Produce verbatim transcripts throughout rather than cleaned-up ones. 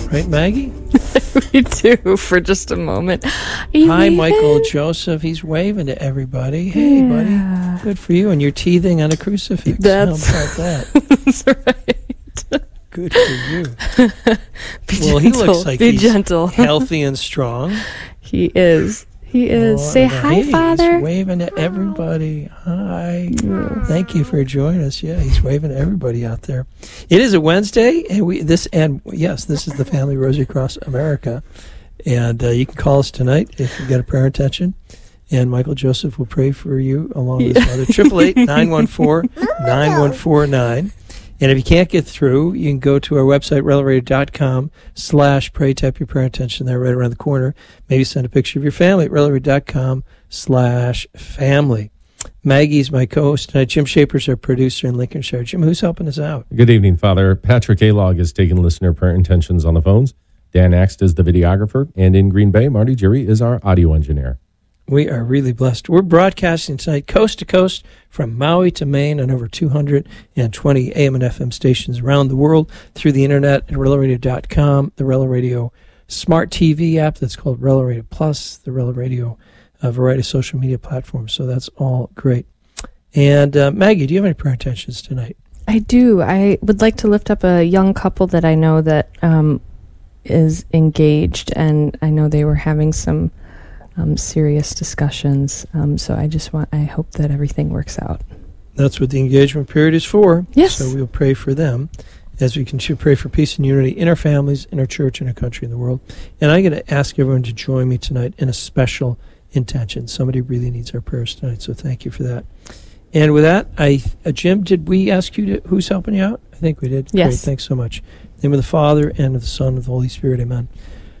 Right, Maggie? We do, for just a moment. Hi, Michael Joseph. He's waving to everybody. Hey, yeah. buddy. Good for you. And you're teething on a crucifix. That's, How about that? That's right. Good for you. Be well, gentle. he looks like Be he's gentle. healthy and strong. He is. He is. Oh, Say hi, hey, Father. He's waving to everybody. Hi. Yes. Thank you for joining us. Yeah, he's waving to everybody out there. It is a Wednesday, and we this and yes, this is the Family Rosary Cross America, and uh, you can call us tonight if you've got a prayer intention, and Michael Joseph will pray for you along with his mother. Triple eight nine one four nine one four nine. And if you can't get through, you can go to our website, relaradio dot com slash pray. Type your prayer intention there right around the corner. Maybe send a picture of your family at relaradio dot com slash family. Maggie's my co-host tonight. Jim Shaper's our producer in Lincolnshire. Jim, who's helping us out? Good evening, Father. Patrick Alog is taking listener prayer intentions on the phones. Dan Axt is the videographer. And in Green Bay, Marty Jury is our audio engineer. We are really blessed. We're broadcasting tonight coast to coast from Maui to Maine on over two hundred twenty A M and F M stations around the world through the internet at rela radio dot com, the Rela Radio Smart T V app that's called Rela Radio Plus, the Rela Radio uh, variety of social media platforms. So that's all great. And uh, Maggie, do you have any prayer intentions tonight? I do. I would like to lift up a young couple that I know that um, is engaged, and I know they were having some Um, serious discussions. Um, so I just want, I hope that everything works out. That's what the engagement period is for. Yes. So we'll pray for them as we continue to pray for peace and unity in our families, in our church, in our country, in the world. And I'm going to ask everyone to join me tonight in a special intention. Somebody really needs our prayers tonight, so thank you for that. And with that, I, uh, Jim, did we ask you to, who's helping you out? I think we did. Yes. Great, thanks so much. In the name of the Father, and of the Son, and of the Holy Spirit, amen.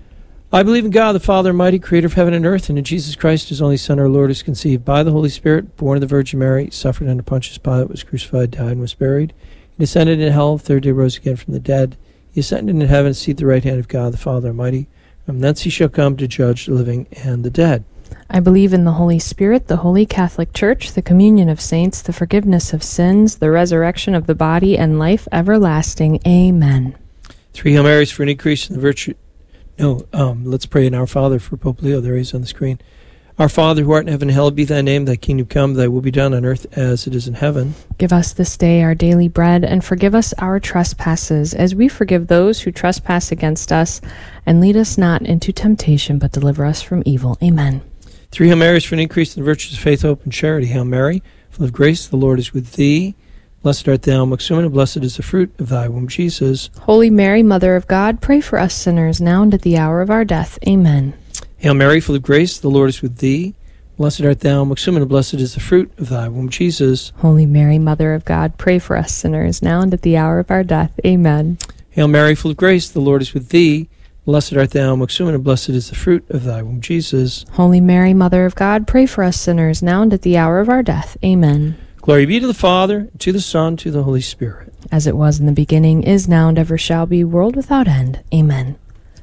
I believe in God, the Father Almighty, creator of heaven and earth, and in Jesus Christ, his only Son, our Lord, is conceived by the Holy Spirit, born of the Virgin Mary, suffered under Pontius Pilate, was crucified, died, and was buried. He descended into hell, third day rose again from the dead. He ascended into heaven, seated at the right hand of God, the Father Almighty. From thence he shall come to judge the living and the dead. I believe in the Holy Spirit, the Holy Catholic Church, the communion of saints, the forgiveness of sins, the resurrection of the body, and life everlasting. Amen. Three Hail Marys for an increase in the virtue... No, um, let's pray in Our Father for Pope Leo. There he is on the screen. Our Father, who art in heaven, hallowed be thy name. Thy kingdom come, thy will be done on earth as it is in heaven. Give us this day our daily bread, and forgive us our trespasses, as we forgive those who trespass against us. And lead us not into temptation, but deliver us from evil. Amen. Three Hail Marys for an increase in the virtues of faith, hope, and charity. Hail Mary, full of grace, the Lord is with thee. Blessed art thou amongst women, and blessed is the fruit of thy womb, Jesus. Holy Mary, Mother of God, pray for us sinners, now and at the hour of our death. Amen. Hail Mary, full of grace, the Lord is with thee. Blessed art thou amongst women, and blessed is the fruit of thy womb, Jesus. Holy Mary, Mother of God, pray for us sinners, now and at the hour of our death. Amen. Hail Mary, full of grace, the Lord is with thee. Blessed art thou amongst women, and blessed is the fruit of thy womb, Jesus. Holy Mary, Mother of God, pray for us sinners, now and at the hour of our death. Amen. Glory be to the Father, to the Son, to the Holy Spirit. As it was in the beginning, is now, and ever shall be, world without end. Amen.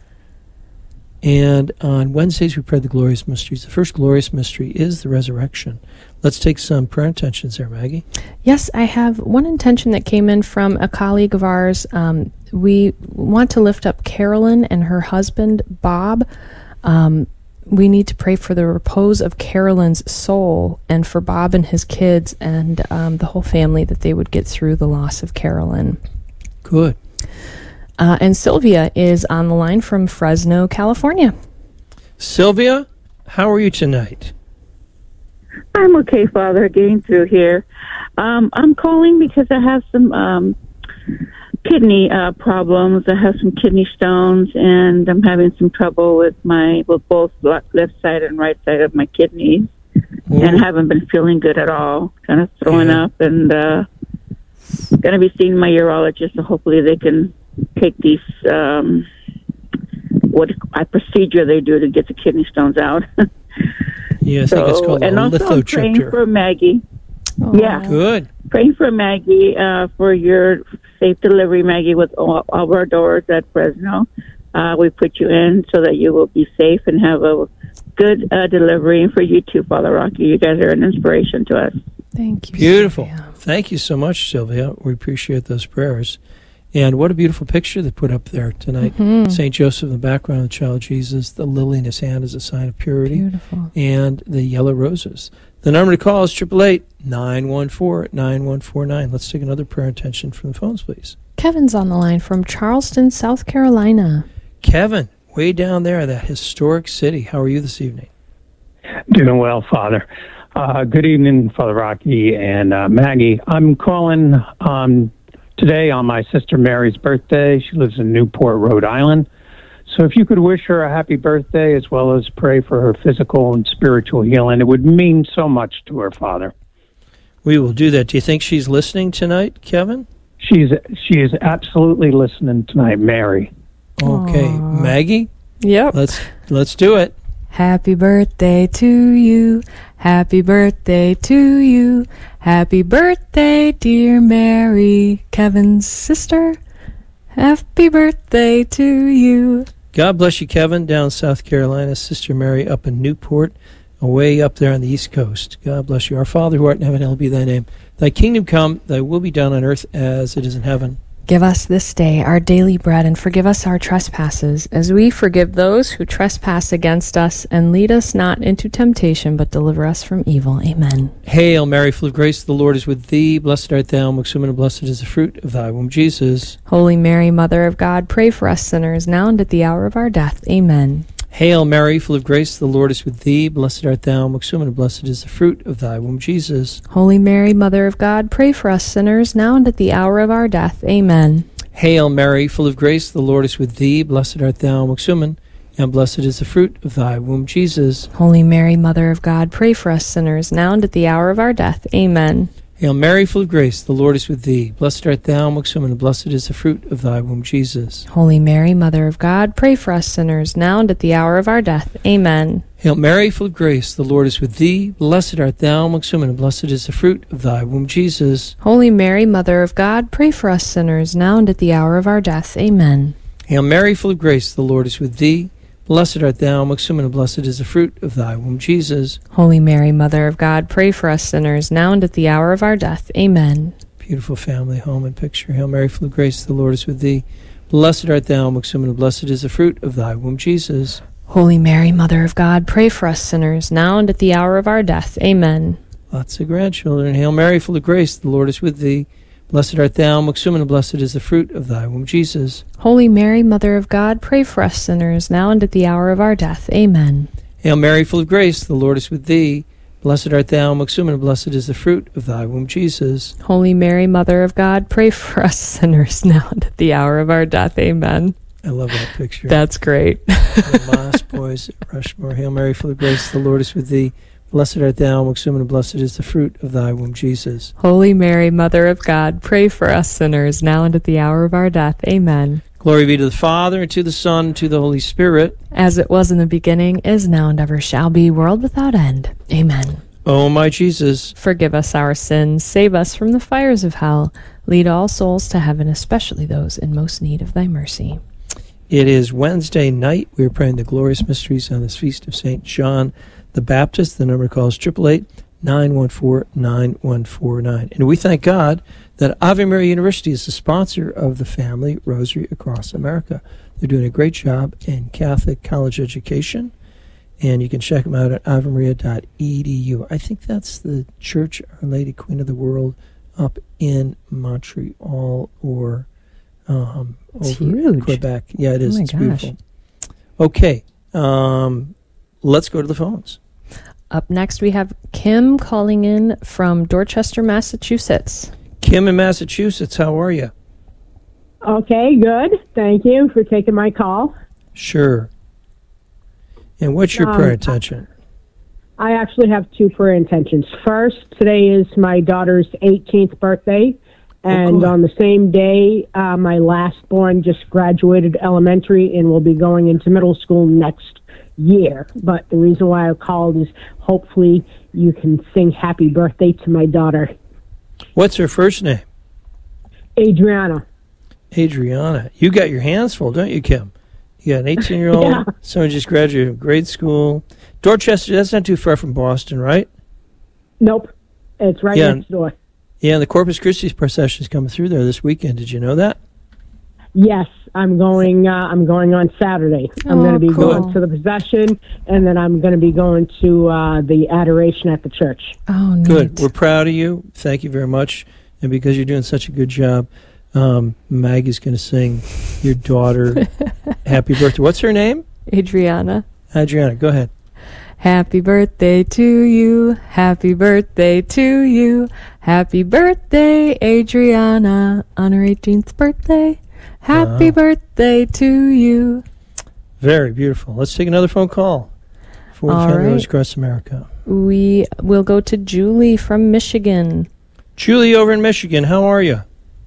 And on Wednesdays, we pray the glorious mysteries. The first glorious mystery is the resurrection. Let's take some prayer intentions there, Maggie. Yes, I have one intention that came in from a colleague of ours. Um, we want to lift up Carolyn and her husband, Bob. Um, we need to pray for the repose of Carolyn's soul, and for Bob and his kids and um, the whole family, that they would get through the loss of Carolyn. Good. Uh, and Sylvia is on the line from Fresno, California. Sylvia, how are you tonight? I'm okay, Father, getting through here. Um, I'm calling because I have some um, kidney uh, problems. I have some kidney stones, and I'm having some trouble with my with both left side and right side of my kidneys, mm. and haven't been feeling good at all. Kind of throwing yeah. up, and uh, going to be seeing my urologist, so hopefully they can take these um, what a procedure they do to get the kidney stones out. Yeah, I so, think it's called a and also I'm praying for Maggie. Oh. Yeah, good. Praying for Maggie uh, for your safe delivery, Maggie, with all, all of our doors at Fresno. Uh, we put you in so that you will be safe and have a good uh, delivery. And for you too, Father Rocky, you guys are an inspiration to us. Thank you. Beautiful. Sylvia. Thank you so much, Sylvia. We appreciate those prayers. And what a beautiful picture they put up there tonight. Mm-hmm. Saint Joseph in the background, the child Jesus, the lily in his hand as a sign of purity, Beautiful. and the yellow roses. The number to call is eight eight eight, nine one four, nine one four nine. Let's take another prayer intention from the phones, please. Kevin's on the line from Charleston, South Carolina. Kevin, way down there, that historic city. How are you this evening? Doing well, Father. Uh, good evening, Father Rocky and uh, Maggie. I'm calling um, today on my sister Mary's birthday. She lives in Newport, Rhode Island. So if you could wish her a happy birthday as well as pray for her physical and spiritual healing, it would mean so much to her, Father. We will do that. Do you think she's listening tonight, Kevin? She's she is absolutely listening tonight, Mary. Okay. Aww. Maggie, Yep. let's let's do it. Happy birthday to you. Happy birthday to you. Happy birthday, dear Mary, Kevin's sister. Happy birthday to you. God bless you, Kevin, down South Carolina. Sister Mary up in Newport, away up there on the East Coast. God bless you. Our Father who art in heaven, hallowed be thy name. Thy kingdom come, thy will be done on earth as it is in heaven. Give us this day our daily bread, and forgive us our trespasses, as we forgive those who trespass against us. And lead us not into temptation, but deliver us from evil. Amen. Hail Mary, full of grace, the Lord is with thee. Blessed art thou amongst women, and blessed is the fruit of thy womb, Jesus. Holy Mary, Mother of God, pray for us sinners, now and at the hour of our death. Amen. Hail Mary, full of grace, the Lord is with thee. Blessed art thou amongst women, and blessed is the fruit of thy womb, Jesus. Holy Mary, Mother of God, pray for us sinners, now and at the hour of our death. Amen. Hail Mary, full of grace, the Lord is with thee. Blessed art thou amongst women, and blessed is the fruit of thy womb, Jesus. Holy Mary, Mother of God, pray for us sinners, now and at the hour of our death. Amen. Hail Mary, full of grace, the Lord is with thee. Blessed art thou amongst women, and blessed is the fruit of thy womb, Jesus. Holy Mary, Mother of God, pray for us sinners, now and at the hour of our death. Amen. Hail Mary, full of grace, the Lord is with thee. Blessed art thou amongst women, and blessed is the fruit of thy womb, Jesus. Holy Mary, Mother of God, pray for us sinners, now and at the hour of our death. Amen. Hail Mary, full of grace, the Lord is with thee. Blessed art thou amongst women, and blessed is the fruit of thy womb, Jesus. Holy Mary, Mother of God, pray for us sinners, now and at the hour of our death. Amen. Beautiful family, home, and picture. Hail Mary, full of grace, the Lord is with thee. Blessed art thou amongst women, and blessed is the fruit of thy womb, Jesus. Holy Mary, Mother of God, pray for us sinners, now and at the hour of our death. Amen. Lots of grandchildren. Hail Mary, full of grace, the Lord is with thee. Blessed art thou amongst women, and blessed is the fruit of thy womb, Jesus. Holy Mary, Mother of God, pray for us sinners, now and at the hour of our death. Amen. Hail Mary, full of grace, the Lord is with thee. Blessed art thou amongst women, and blessed is the fruit of thy womb, Jesus. Holy Mary, Mother of God, pray for us sinners, now and at the hour of our death. Amen. I love that picture. That's great. The Lost Boys at Rushmore. Hail Mary, full of grace, the Lord is with thee. Blessed art thou amongst women, and blessed is the fruit of thy womb, Jesus. Holy Mary, Mother of God, pray for us sinners, now and at the hour of our death. Amen. Glory be to the Father, and to the Son, and to the Holy Spirit. As it was in the beginning, is now, and ever shall be, world without end. Amen. O my Jesus, forgive us our sins, save us from the fires of hell, lead all souls to heaven, especially those in most need of thy mercy. it is Wednesday night. We are praying the glorious mysteries on this feast of Saint John the Baptist. The number calls eight eight eight, nine one four, nine one four nine. And we thank God that Ave Maria University is the sponsor of the Family Rosary Across America. They're doing a great job in Catholic college education, and you can check them out at ave maria dot e d u. I think that's the Church Our Lady Queen of the World up in Montreal or um, it's over huge. in Quebec. Yeah, it is. Oh my it's gosh. beautiful. Okay, um, let's go to the phones. Up next, we have Kim calling in from Dorchester, Massachusetts. Kim in Massachusetts, how are you? Okay, good. Thank you for taking my call. Sure. And what's your Um, prayer intention? I actually have two prayer intentions. First, today is my daughter's eighteenth birthday, and cool. on the same day, uh, my last born just graduated elementary and will be going into middle school next year. But the reason why I called is hopefully you can sing happy birthday to my daughter, What's her first name? Adriana. Adriana. You got your hands full, don't you, Kim? You got an eighteen-year-old, Yeah. someone just graduated from grade school. Dorchester, that's not too far from Boston, right? Nope, it's right Yeah. next door. Yeah, and the Corpus Christi procession is coming through there this weekend. Did you know that? Yes, I'm going. Uh, I'm going on Saturday. I'm Oh, going to be cool. going to the procession, and then I'm going to be going to uh, the adoration at the church. Oh, neat. Good. We're proud of you. Thank you very much. And because you're doing such a good job, um, Maggie's going to sing your daughter happy birthday. What's her name? Adriana. Adriana, go ahead. Happy birthday to you. Happy birthday to you. Happy birthday, Adriana, on her eighteenth birthday. Happy Wow. birthday to you. Very beautiful. Let's take another phone call for All Family right. Rose Across America. We will go to Julie from Michigan. Julie over in Michigan, how are you?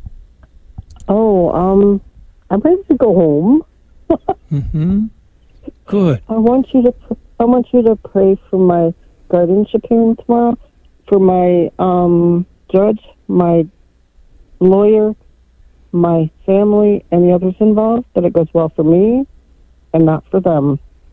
Oh, um, I'm ready to go home. Mm-hmm. Good. I want you to, pr- I want you to pray for my guardianship hearing tomorrow, for my um judge, my lawyer, my family, and the others involved. That it goes well for me, and not for them.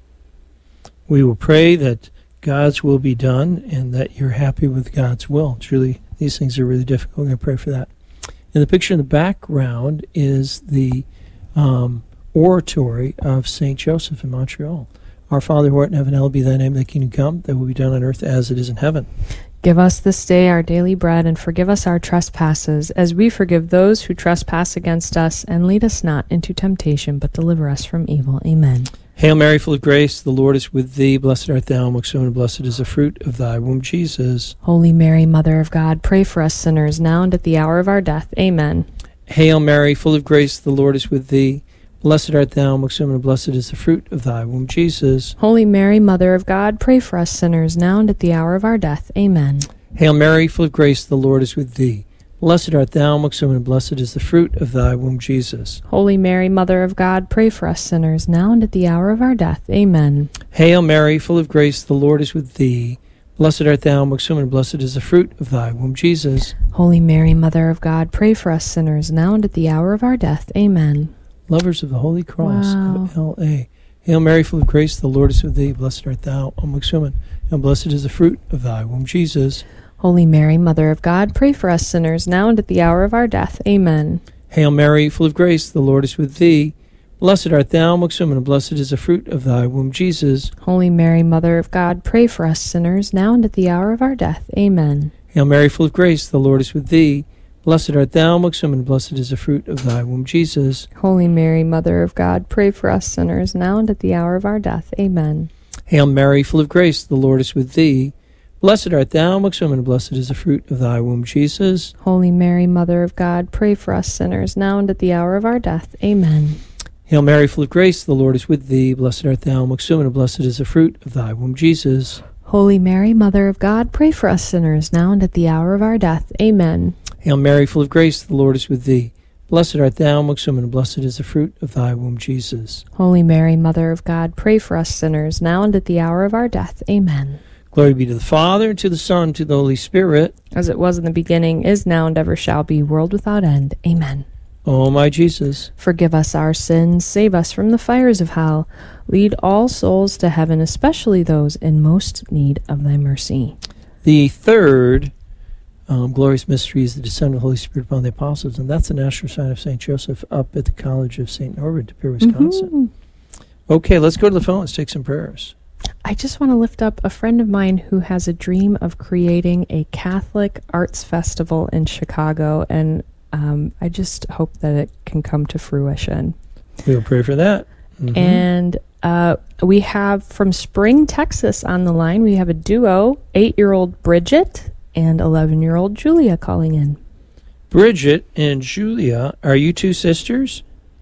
We will pray that God's will be done and that you're happy with God's will. Truly, these things are really difficult. We're going to pray for that. And the picture in the background is the um, oratory of Saint Joseph in Montreal. Our Father who art in heaven, hallowed be thy name, thy kingdom come, thy will be done on earth as it is in heaven. Give us this day our daily bread, and forgive us our trespasses, as we forgive those who trespass against us. And lead us not into temptation, but deliver us from evil. Amen. Hail Mary, full of grace, the Lord is with thee. Blessed art thou amongst women, and blessed is the fruit of thy womb, Jesus. Holy Mary, Mother of God, pray for us sinners, now and at the hour of our death. Amen. Hail Mary, full of grace, the Lord is with thee. Blessed art thou amongst women, and blessed is the fruit of thy womb, Jesus. Holy Mary, Mother of God, pray for us sinners, now and at the hour of our death. Amen. Hail Mary, full of grace, the Lord is with thee. Blessed art thou amongst women, and blessed is the fruit of thy womb, Jesus. Holy Mary, Mother of God, pray for us sinners, now and at the hour of our death. Amen. Hail Mary, full of grace, the Lord is with thee. Blessed art thou amongst women, and blessed is the fruit of thy womb, Jesus. Holy Mary, Mother of God, pray for us sinners, now and at the hour of our death. Amen. Lovers of the Holy Cross Wow. of L A. Hail Mary, full of grace, the Lord is with thee. Blessed art thou amongst women, and blessed is the fruit of thy womb, Jesus. Holy Mary, Mother of God, pray for us sinners, now and at the hour of our death. Amen. Hail Mary, full of grace, the Lord is with thee. Blessed art thou amongst women, and blessed is the fruit of thy womb, Jesus. Holy Mary, Mother of God, pray for us sinners, now and at the hour of our death. Amen. Hail Mary, full of grace, the Lord is with thee. Blessed art thou amongst women, and blessed is the fruit of thy womb, Jesus. Holy Mary, Mother of God, pray for us sinners, now and at the hour of our death. Amen. Hail Mary, full of grace, the Lord is with thee. Blessed art thou amongst women, and blessed is the fruit of thy womb, Jesus. Holy Mary, Mother of God, pray for us sinners, now and at the hour of our death. Amen. Hail Mary, full of grace, the Lord is with thee. Blessed art thou amongst women, and blessed is the fruit of thy womb, Jesus. Holy Mary, Mother of God, pray for us sinners, now and at the hour of our death. Amen. Hail Mary, full of grace, the Lord is with thee. Blessed art thou amongst women, and blessed is the fruit of thy womb, Jesus. Holy Mary, Mother of God, pray for us sinners, now and at the hour of our death. Amen. Glory be to the Father, and to the Son, and to the Holy Spirit. As it was in the beginning, is now, and ever shall be, world without end. Amen. O my Jesus, Forgive us our sins, save us from the fires of hell. Lead all souls to heaven, especially those in most need of thy mercy. the third um, glorious mystery is the descent of the Holy Spirit upon the apostles, and that's the national sign of Saint Joseph up at the College of Saint Norbert, De Pere, Wisconsin. Mhm. Okay, let's go to the phone. Let's take some prayers. I just want to lift up a friend of mine who has a dream of creating a Catholic arts festival in Chicago, and um, I just hope that it can come to fruition. We'll pray for that. Mhm. And uh, we have from Spring, Texas on the line, we have a duo, eight-year-old Bridget and eleven-year-old Julia calling in. Bridget and Julia, are you two sisters?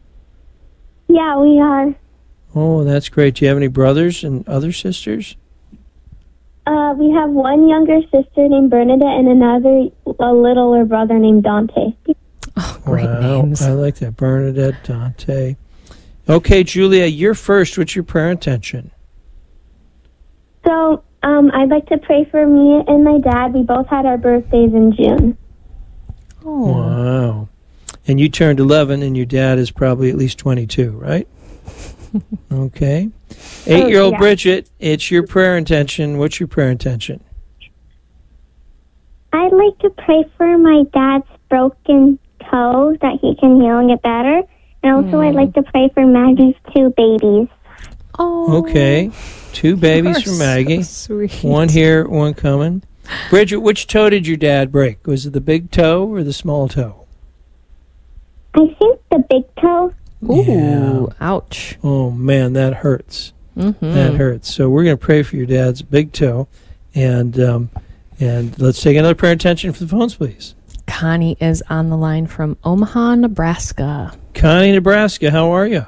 Yeah, we are. Oh, that's great. Do you have any brothers and other sisters? Uh, we have one younger sister named Bernadette and another, a littler brother named Dante. Oh, great Wow, names. I like that. Bernadette, Dante. Okay, Julia, you're first. What's your prayer intention? So, um, I'd like to pray for me and my dad. We both had our birthdays in June. Oh. Wow. And you turned eleven, and your dad is probably at least twenty-two, right? Okay. Eight-year-old yeah. Bridget, it's your prayer intention. What's your prayer intention? I'd like to pray for my dad's broken toe that he can heal and get better. And also, Mm. I'd like to pray for Maggie's two babies. Oh, Okay. Two babies you're from Maggie. so sweet. One here, one coming. Bridget, which toe did your dad break? Was it the big toe or the small toe? I think the big toe. Ooh, Yeah. ouch. Oh, man, that hurts. Mm-hmm. That hurts. So we're going to pray for your dad's big toe. And um, and let's take another prayer intention for the phones, please. Connie is on the line from Omaha, Nebraska. Connie, Nebraska, how are you?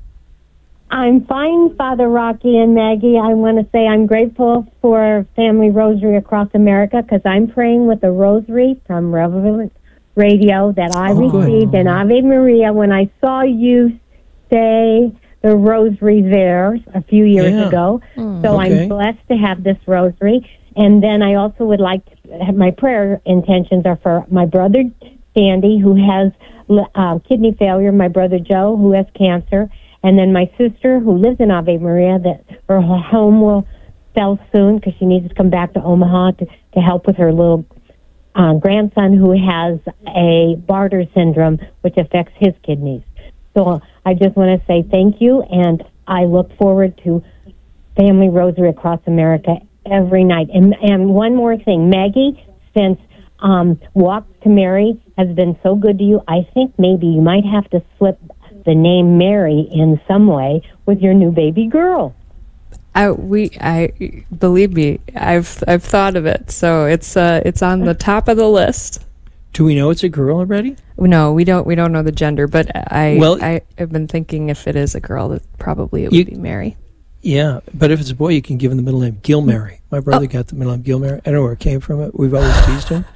I'm fine, Father Rocky and Maggie. I want to say I'm grateful for Family Rosary Across America because I'm praying with the Rosary from Relevant Radio that I Oh, good. received in Ave Maria when I saw you say the Rosary there a few years Yeah. ago. Mm. So Okay. I'm blessed to have this Rosary. And then I also would like to have my prayer intentions are for my brother Sandy, who has uh, kidney failure, my brother Joe, who has cancer, and then my sister, who lives in Ave Maria, that her home will sell soon because she needs to come back to Omaha to, to help with her little uh, grandson who has a Barter syndrome, which affects his kidneys. So I just want to say thank you, and I look forward to Family Rosary Across America every night. And, and one more thing, Maggie, since um, Walk to Mary has been so good to you, I think maybe you might have to slip the name Mary in some way with your new baby girl. I we I believe me, I've I've thought of it. So it's uh it's on the top of the list. Do we know it's a girl already? No, we don't we don't know the gender, but I Well- I have been thinking if it is a girl, that probably it would You- be Mary. Yeah, but if it's a boy, you can give him the middle name Gilmary. My brother Oh. got the middle name Gilmary. I don't know where it came from. We've always teased him.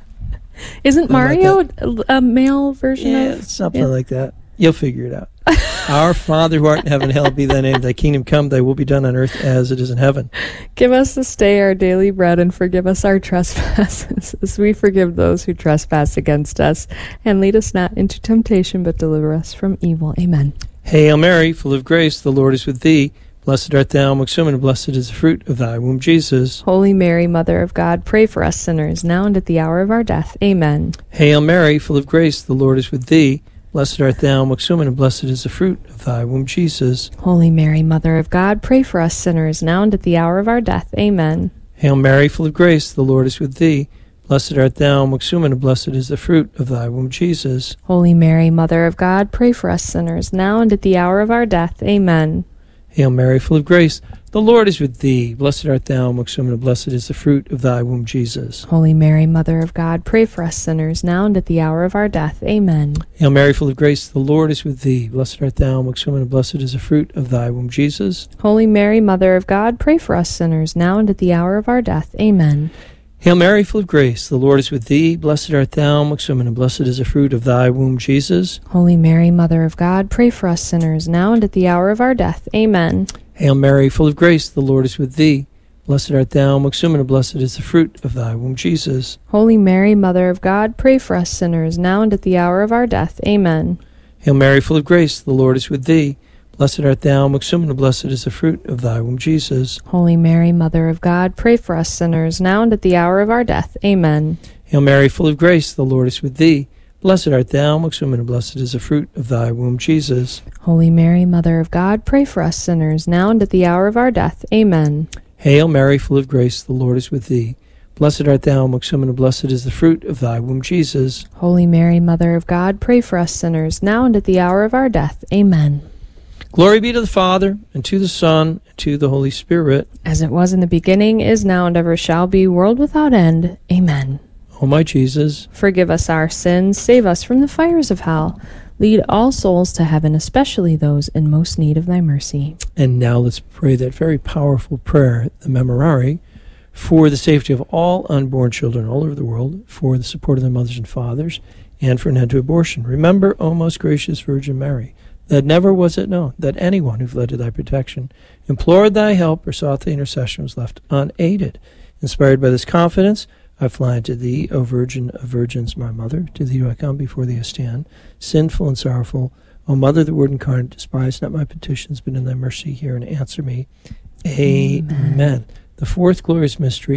Isn't How about Mario a, a male version Yeah, of something yeah. like that. You'll figure it out. Our Father who art in heaven, hallowed be thy name. Thy kingdom come, thy will be done on earth as it is in heaven. Give us this day our daily bread, and forgive us our trespasses, as we forgive those who trespass against us. And lead us not into temptation, but deliver us from evil. Amen. Hail Mary, full of grace, the Lord is with thee. Blessed art thou amongst women, and blessed is the fruit of thy womb, Jesus. Holy Mary, Mother of God, pray for us sinners, now and at the hour of our death. Amen. Hail Mary, full of grace, the Lord is with thee. Blessed art thou amongst women, and blessed is the fruit of thy womb, Jesus. Holy Mary, Mother of God, pray for us sinners, now and at the hour of our death. Amen. Hail Mary, full of grace, the Lord is with thee. Blessed art thou amongst women, and blessed is the fruit of thy womb, Jesus. Holy Mary, Mother of God, pray for us sinners, now and at the hour of our death. Amen. Hail Mary, full of grace, the Lord is with thee. Blessed art thou amongst women, and blessed is the fruit of thy womb, Jesus. Holy Mary, Mother of God, pray for us sinners, now and at the hour of our death. Amen. Hail Mary, full of grace, the Lord is with thee. Blessed art thou amongst women, and blessed is the fruit of thy womb, Jesus. Holy Mary, Mother of God, pray for us sinners, now and at the hour of our death. Amen. Hail Mary, full of grace, the Lord is with thee. Blessed art thou amongst women, and blessed is the fruit of thy womb, Jesus. Holy Mary, Mother of God, pray for us sinners, now and at the hour of our death. Amen. Hail Mary, full of grace, the Lord is with thee. Blessed art thou amongst women, and blessed is the fruit of thy womb, Jesus. Holy Mary, Mother of God, pray for us sinners, now and at the hour of our death. Amen. Hail Mary, full of grace, the Lord is with thee. Blessed art thou amongst women, and blessed is the fruit of thy womb, Jesus. Holy Mary, Mother of God, pray for us sinners, now and at the hour of our death. Amen. Hail Mary, full of grace, the Lord is with thee. Blessed art thou amongst women, and blessed is the fruit of thy womb, Jesus. Holy Mary, Mother of God, pray for us sinners, now and at the hour of our death. Amen. Hail Mary, full of grace, the Lord is with thee. Blessed art thou amongst women, and blessed is the fruit of thy womb, Jesus. Holy Mary, Mother of God, pray for us sinners, now and at the hour of our death. Amen. Glory be to the Father, and to the Son, and to the Holy Spirit. As it was in the beginning, is now, and ever shall be, world without end. Amen. O my Jesus, Forgive us our sins, save us from the fires of hell. Lead all souls to heaven, especially those in most need of thy mercy. and now let's pray that very powerful prayer, the Memorare, for the safety of all unborn children all over the world, for the support of their mothers and fathers, and for an end to abortion. Remember, O most gracious Virgin Mary, that never was it known that anyone who fled to thy protection, implored thy help, or sought thy intercession was left unaided. Inspired by this confidence, I fly unto thee, O Virgin of Virgins, my mother. To thee do I come, before thee I stand, sinful and sorrowful. O Mother, the Word incarnate, despise not my petitions, but in thy mercy hear and answer me. Amen. Amen. The fourth glorious mystery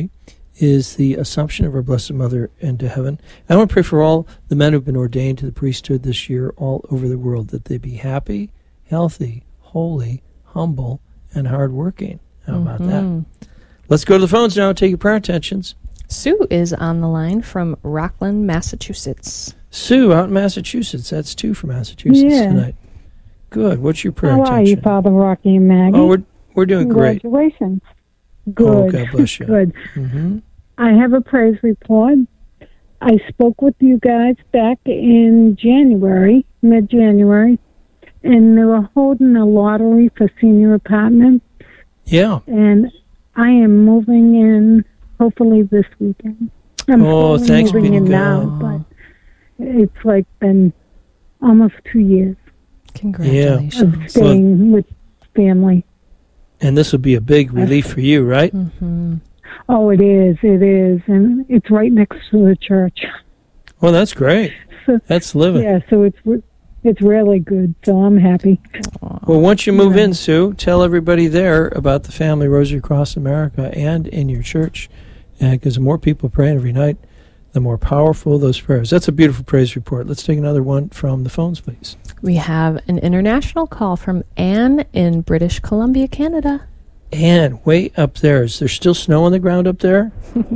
is the Assumption of our Blessed Mother into heaven. I want to pray for all the men who've been ordained to the priesthood this year all over the world, that they be happy, healthy, holy, humble, and hardworking. How about Mm-hmm. that? Let's go to the phones now and take your prayer intentions. Sue is on the line from Rockland, Massachusetts. Sue, out in Massachusetts. That's two from Massachusetts Yeah. tonight. Good. What's your prayer How intention? are you, Father Rocky and Maggie? Oh, we're, we're doing great. Congratulations. Good. Oh, God bless you. Good. Mm-hmm. I have a praise report. I spoke with you guys back in January, mid-January, and they were holding a lottery for senior apartments, Yeah. and I am moving in hopefully this weekend. I'm Oh, slowly thanks be moving to in God. now, but it's like been almost two years Congratulations. of staying with family. And this will be a big relief for you, right? Mm-hmm. Oh, it is, it is, and it's right next to the church. Well, that's great. So, That's living. yeah, so it's it's really good. So I'm happy. Well, once you move in, Sue, tell everybody there about the Family Rosary Cross America and in your church. Because the more people praying every night, the more powerful those prayers. That's a beautiful praise report. Let's take another one from the phones, please. We have an international call from Anne in British Columbia, Canada. Anne, way up there. Is there still snow on the ground up there?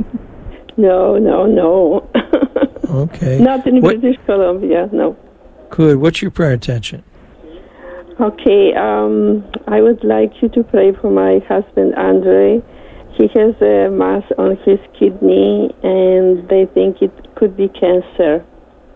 No, no, no. Okay. Not in What- British Columbia, no. Good. What's your prayer intention? Okay, um, I would like you to pray for my husband, Andre. He has a mass on his kidney, and they think it could be cancer.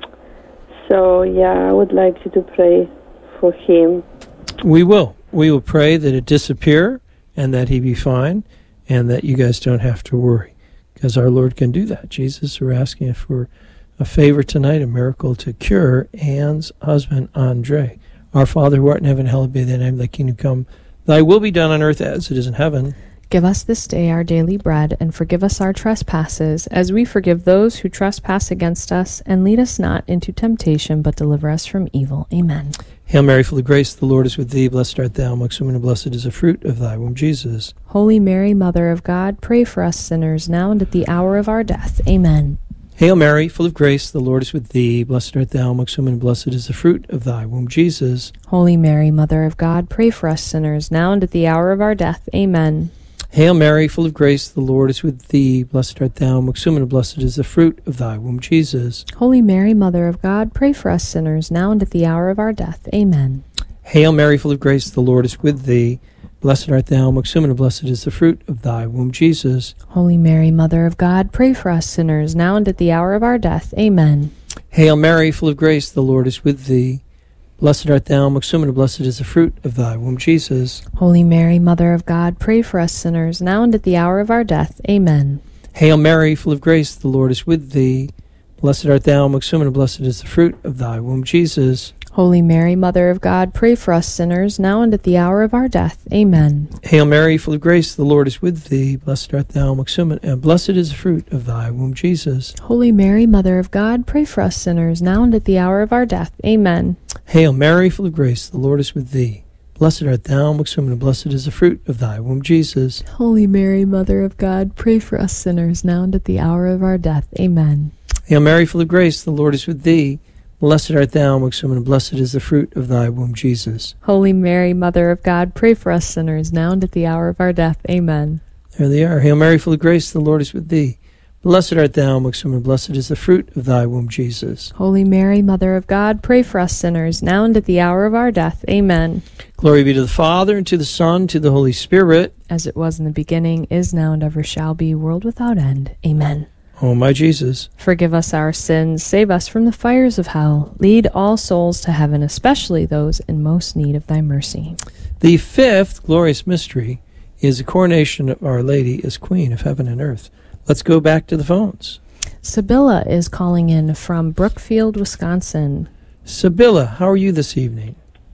So, yeah, I would like you to pray for him. We will. We will pray that it disappear and that he be fine and that you guys don't have to worry, because our Lord can do that. Jesus, we're asking for a favor tonight, a miracle to cure Anne's husband, Andre. Our Father who art in heaven, hallowed be thy name, thy kingdom come. Thy will be done on earth as it is in heaven. Give us this day our daily bread, and forgive us our trespasses, as we forgive those who trespass against us. And lead us not into temptation, but deliver us from evil. Amen. Hail Mary, full of grace, the Lord is with thee. Blessed art thou amongst women, and blessed is the fruit of thy womb, Jesus. Holy Mary, Mother of God, pray for us sinners, now and at the hour of our death. Amen. Hail Mary, full of grace, the Lord is with thee. Blessed art thou amongst women, and blessed is the fruit of thy womb, Jesus. Holy Mary, Mother of God, pray for us sinners, now and at the hour of our death. Amen. Hail Mary, full of grace, the Lord is with thee. Blessed art thou amongst women, and blessed is the fruit of thy womb, Jesus. Holy Mary, Mother of God, pray for us sinners, now and at the hour of our death. Amen. Hail Mary, full of grace, the Lord is with thee. Blessed art thou amongst women, and blessed is the fruit of thy womb, Jesus. Holy Mary, Mother of God, pray for us sinners, now and at the hour of our death. Amen. Hail Mary, full of grace, the Lord is with thee. Blessed art thou amongst women, and blessed is the fruit of thy womb, Jesus. Holy Mary, Mother of God, pray for us sinners, now and at the hour of our death. Amen. Hail Mary, full of grace, the Lord is with thee. Blessed art thou amongst women, and blessed is the fruit of thy womb, Jesus. Holy Mary, Mother of God, pray for us sinners, now and at the hour of our death. Amen. Hail Mary, full of grace, the Lord is with thee. Blessed art thou amongst women, and blessed is the fruit of thy womb, Jesus. Holy Mary, Mother of God, pray for us sinners, now and at the hour of our death. Amen. Hail Mary, full of grace, the Lord is with thee. Blessed art thou amongst women, and blessed is the fruit of thy womb, Jesus. Holy Mary, Mother of God, pray for us sinners, now and at the hour of our death. Amen. Hail Mary, full of grace, the Lord is with thee. Blessed art thou amongst women, and blessed is the fruit of thy womb, Jesus. Holy Mary, Mother of God, pray for us sinners, now and at the hour of our death. Amen. There they are. Hail Mary, full of grace, the Lord is with thee. Blessed art thou amongst women, and blessed is the fruit of thy womb, Jesus. Holy Mary, Mother of God, pray for us sinners, now and at the hour of our death. Amen. Glory be to the Father, and to the Son, and to the Holy Spirit. As it was in the beginning, is now, and ever shall be, world without end. Amen. O my Jesus, forgive us our sins, save us from the fires of hell, lead all souls to heaven, especially those in most need of thy mercy. The fifth glorious mystery is the coronation of Our Lady as Queen of Heaven and Earth. Let's go back to the phones. Sibylla is calling in from Brookfield, Wisconsin. Sibylla, how are you this evening?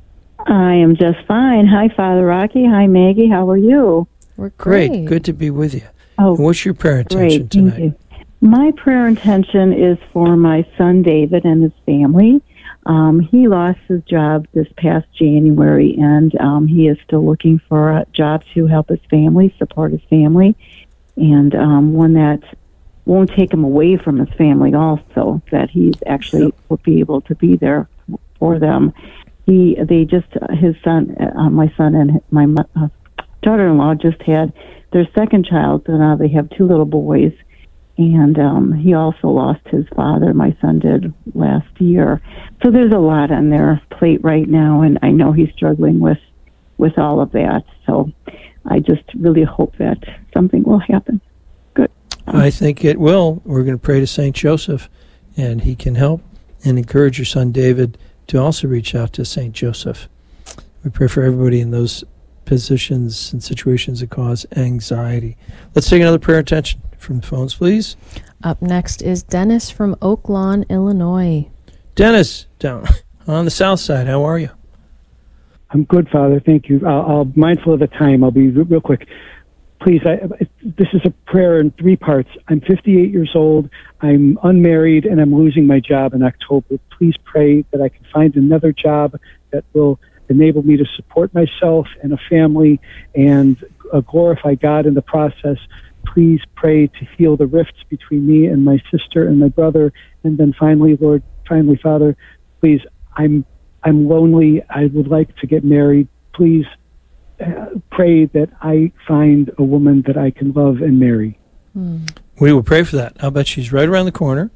I am just fine. Hi, Father Rocky. Hi, Maggie. How are you? We're great. Great. Good to be with you. Oh, and what's your prayer intention great. tonight? Thank you. My prayer intention is for my son David and his family. Um, he lost his job this past January, and um, he is still looking for a job to help his family, support his family. and um, one that won't take him away from his family also, that he's actually yep. will be able to be there for them. He, they just, his son, uh, my son and my uh, daughter-in-law just had their second child, so now they have two little boys, and um, he also lost his father, my son did last year. So there's a lot on their plate right now, and I know he's struggling with, with all of that, so I just really hope that something will happen. Good. I think it will. We're going to pray to Saint Joseph, and he can help, and encourage your son David to also reach out to Saint Joseph. We pray for everybody in those positions and situations that cause anxiety. Let's take another prayer intention from the phones, please. Up next is Dennis from Oak Lawn, Illinois. Dennis, down on the south side, how are you? I'm good, Father. Thank you. I'll, I'll mindful of the time. I'll be real quick. Please, I, this is a prayer in three parts. I'm fifty-eight years old. I'm unmarried, and I'm losing my job in October. Please pray that I can find another job that will enable me to support myself and a family and uh, glorify God in the process. Please pray to heal the rifts between me and my sister and my brother. And then finally, Lord, finally, Father, please, I'm I'm lonely. I would like to get married. Please uh, pray that I find a woman that I can love and marry. Mm. We will pray for that. I'll bet she's right around the corner.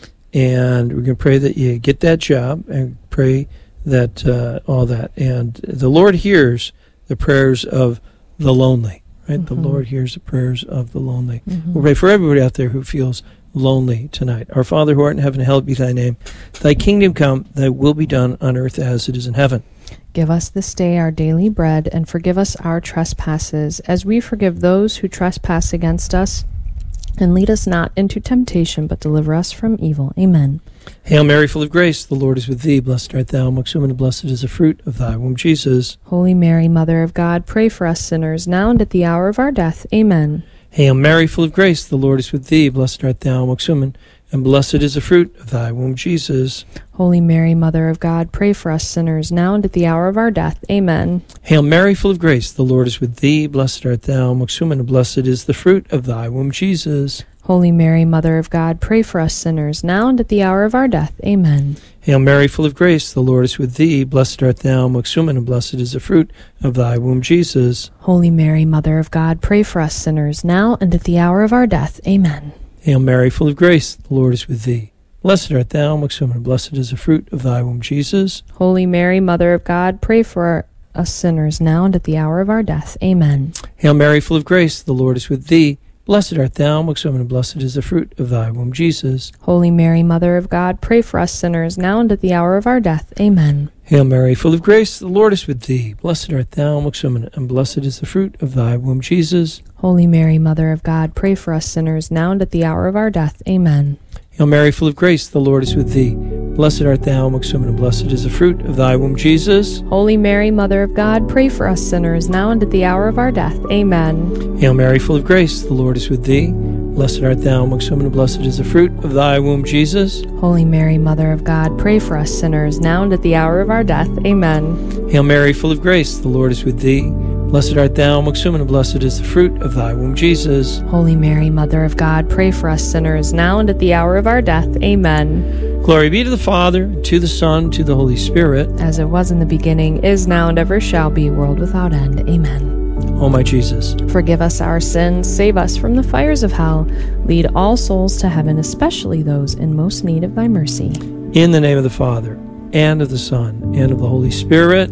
And we're going to pray that you get that job and pray that uh, all that. And the Lord hears the prayers of the lonely, right? Mm-hmm. The Lord hears the prayers of the lonely. Mm-hmm. We'll pray for everybody out there who feels lonely tonight. Our Father who art in heaven, hallowed be thy name. Thy kingdom come, thy will be done on earth as it is in heaven. Give us this day our daily bread, and forgive us our trespasses, as we forgive those who trespass against us. And lead us not into temptation, but deliver us from evil. Amen. Hail Mary, full of grace, the Lord is with thee. Blessed art thou amongst women, and blessed is the fruit of thy womb, Jesus. Holy Mary, Mother of God, pray for us sinners, now and at the hour of our death. Amen. Hail Mary, full of grace, the Lord is with thee. Blessed art thou amongst women, and blessed is the fruit of thy womb, Jesus. Holy Mary, Mother of God, pray for us sinners, now and at the hour of our death. Amen. Hail Mary, full of grace, the Lord is with thee. Blessed art thou amongst women, and blessed is the fruit of thy womb, Jesus. Holy Mary, Mother of God, pray for us sinners, now and at the hour of our death. Amen. Hail Mary, full of grace, the Lord is with thee. Blessed art thou amongst women, and blessed is the fruit of thy womb, Jesus. Holy Mary, Mother of God, pray for us sinners, now and at the hour of our death. Amen. Hail Mary, full of grace, the Lord is with thee. Blessed art thou amongst women, and blessed is the fruit of thy womb, Jesus. Holy Mary, Mother of God, pray for us sinners, now and at the hour of our death. Amen. Hail Mary, full of grace, the Lord is with thee. Blessed art thou amongst women, and blessed is the fruit of thy womb, Jesus. Holy Mary, Mother of God, pray for us sinners, now and at the hour of our death. Amen. Hail Mary, full of grace, the Lord is with thee. Blessed art thou amongst women, and blessed is the fruit of thy womb, Jesus. Holy Mary, Mother of God, pray for us sinners, now and at the hour of our death. Amen. Hail Mary, full of grace, the Lord is with thee. Blessed art thou amongst women, and blessed is the fruit of thy womb, Jesus. Holy Mary, Mother of God, pray for us sinners, now and at the hour of our death. Amen. Hail Mary, full of grace, the Lord is with thee. Blessed art thou amongst women, and blessed is the fruit of thy womb, Jesus. Holy Mary, Mother of God, pray for us sinners, now and at the hour of our death. Amen. Hail Mary, full of grace, the Lord is with thee. Blessed art thou amongst women, and blessed is the fruit of thy womb, Jesus. Holy Mary, Mother of God, pray for us sinners, now and at the hour of our death. Amen. Glory be to the Father, and to the Son, and to the Holy Spirit. As it was in the beginning, is now, and ever shall be, world without end. Amen. O my Jesus, forgive us our sins, save us from the fires of hell, lead all souls to heaven, especially those in most need of thy mercy. In the name of the Father, and of the Son, and of the Holy Spirit.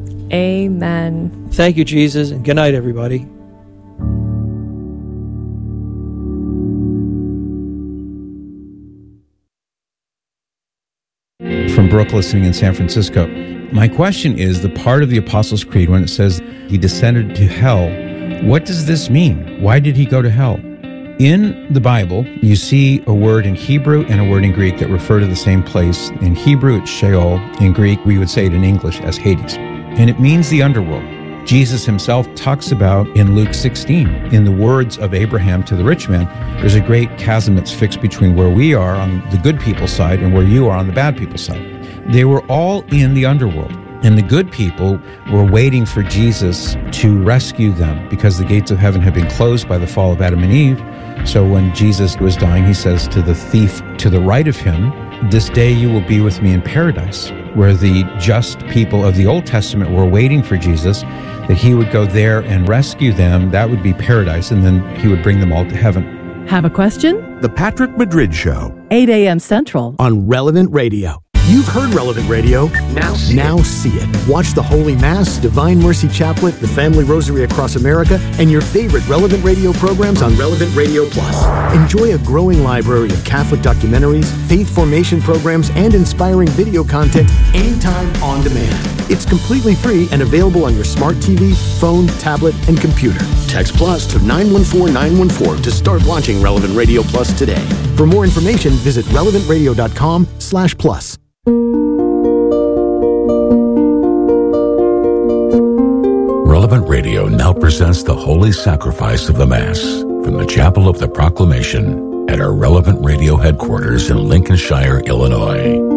Amen. Thank you, Jesus, and good night, everybody. From Brooke, listening in San Francisco. My question is, the part of the Apostles' Creed when it says he descended to hell, what does this mean? Why did he go to hell? In the Bible, you see a word in Hebrew and a word in Greek that refer to the same place. In Hebrew, it's Sheol. In Greek, we would say it in English as Hades. And it means the underworld. Jesus himself talks about in Luke sixteen, in the words of Abraham to the rich man, there's a great chasm that's fixed between where we are on the good people's side and where you are on the bad people's side. They were all in the underworld. And the good people were waiting for Jesus to rescue them because the gates of heaven had been closed by the fall of Adam and Eve. So when Jesus was dying, he says to the thief to the right of him, "This day you will be with me in paradise," where the just people of the Old Testament were waiting for Jesus, that he would go there and rescue them. That would be paradise, and then he would bring them all to heaven. Have a question? The Patrick Madrid Show. eight a.m. Central. On Relevant Radio. You've heard Relevant Radio. Now see, now see it. Watch the Holy Mass, Divine Mercy Chaplet, the Family Rosary Across America, and your favorite Relevant Radio programs on Relevant Radio Plus. Enjoy a growing library of Catholic documentaries, faith formation programs, and inspiring video content anytime on demand. It's completely free and available on your smart T V, phone, tablet, and computer. Text Plus to nine one four nine one four to start watching Relevant Radio Plus today. For more information, visit relevant radio dot com slash plus. Relevant Radio now presents the Holy Sacrifice of the Mass from the Chapel of the Proclamation at our Relevant Radio headquarters in Lincolnshire, Illinois.